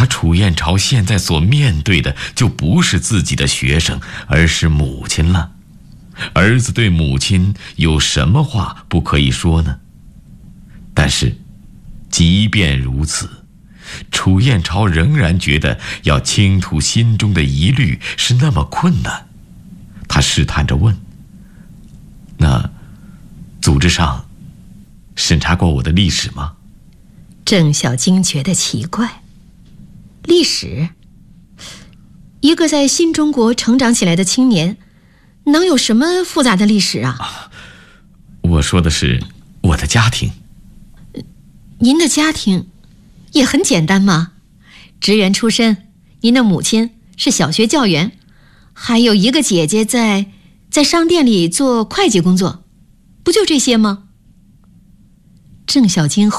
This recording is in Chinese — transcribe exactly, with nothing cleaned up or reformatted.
他楚燕朝现在所面对的就不是自己的学生，而是母亲了。儿子对母亲有什么话不可以说呢？但是即便如此，楚燕朝仍然觉得要倾吐心中的疑虑是那么困难。他试探着问：那组织上审查过我的历史吗？ 郑小晶觉得奇怪，历史？一个在新中国成长起来的青年，能有什么复杂的历史啊？ 啊，我说的是我的家庭。 您的家庭也很简单嘛，职员出身，您的母亲是小学教员，还有一个姐姐在在商店里做会计工作，不就这些吗？郑小晶